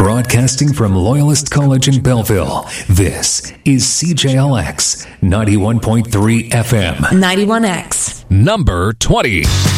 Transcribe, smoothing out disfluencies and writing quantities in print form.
Broadcasting from Loyalist College in Belleville, this is CJLX 91.3 FM. 91X. Number 20.